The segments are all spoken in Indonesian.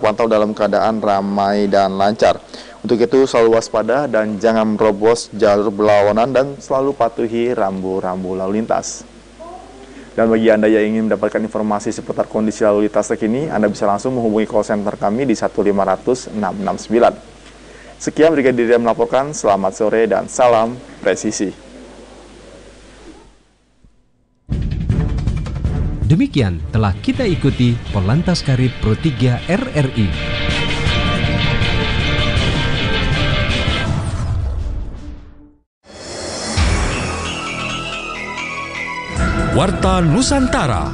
terpantau dalam keadaan ramai dan lancar. Untuk itu selalu waspada dan jangan merobos jalur berlawanan dan selalu patuhi rambu-rambu lalu lintas. Dan bagi Anda yang ingin mendapatkan informasi seputar kondisi lalu lintas terkini, Anda bisa langsung menghubungi call center kami di 1500669. Sekian Brigadir melaporkan, selamat sore dan salam presisi. Demikian telah kita ikuti Polantas Karib Pro 3 RRI. Warta Nusantara.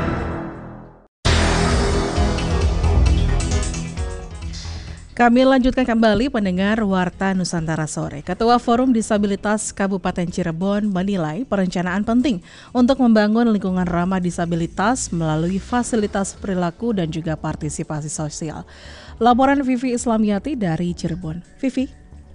Kami lanjutkan kembali pendengar Warta Nusantara sore. Ketua Forum Disabilitas Kabupaten Cirebon menilai perencanaan penting untuk membangun lingkungan ramah disabilitas melalui fasilitas perilaku dan juga partisipasi sosial. Laporan Vivi Islamiyati dari Cirebon. Vivi.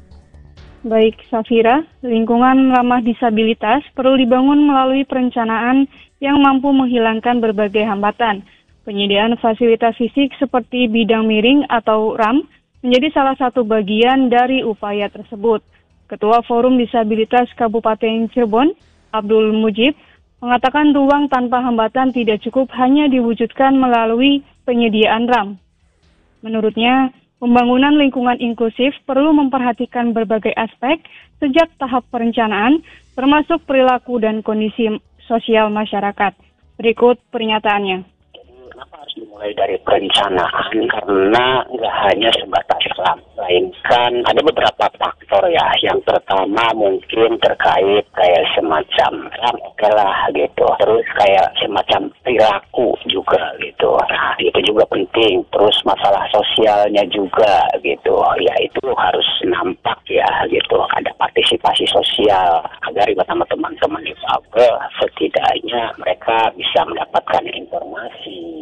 Baik, Safira, lingkungan ramah disabilitas perlu dibangun melalui perencanaan yang mampu menghilangkan berbagai hambatan. Penyediaan fasilitas fisik seperti bidang miring atau RAM menjadi salah satu bagian dari upaya tersebut. Ketua Forum Disabilitas Kabupaten Cirebon, Abdul Mujib, mengatakan ruang tanpa hambatan tidak cukup hanya diwujudkan melalui penyediaan RAM. Menurutnya, pembangunan lingkungan inklusif perlu memperhatikan berbagai aspek sejak tahap perencanaan, termasuk perilaku dan kondisi sosial masyarakat. Berikut pernyataannya. Kenapa harus dimulai dari perencanaan? Karena nggak hanya sebatas RAM, melainkan ada beberapa faktor ya. Yang pertama mungkin terkait kayak semacam RAM, oke lah gitu. Terus kayak semacam perilaku juga gitu. Nah itu juga penting. Terus masalah sosialnya juga gitu. Ya itu harus nampak ya gitu. Ada partisipasi sosial agar bersama teman-teman difabel setidaknya mereka bisa mendapatkan informasi.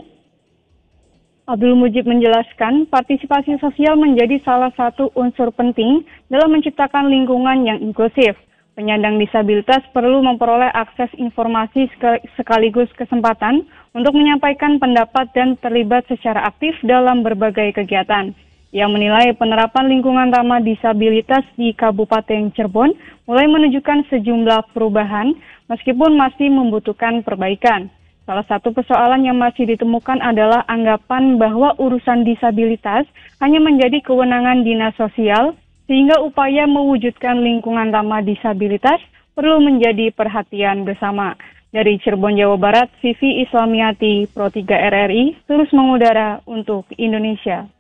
Abdul Mujib menjelaskan, partisipasi sosial menjadi salah satu unsur penting dalam menciptakan lingkungan yang inklusif. Penyandang disabilitas perlu memperoleh akses informasi sekaligus kesempatan untuk menyampaikan pendapat dan terlibat secara aktif dalam berbagai kegiatan. Ia menilai penerapan lingkungan ramah disabilitas di Kabupaten Cirebon mulai menunjukkan sejumlah perubahan meskipun masih membutuhkan perbaikan. Salah satu persoalan yang masih ditemukan adalah anggapan bahwa urusan disabilitas hanya menjadi kewenangan dinas sosial, sehingga upaya mewujudkan lingkungan ramah disabilitas perlu menjadi perhatian bersama. Dari Cirebon, Jawa Barat, Vivi Islamiyati, Pro 3 RRI, terus mengudara untuk Indonesia.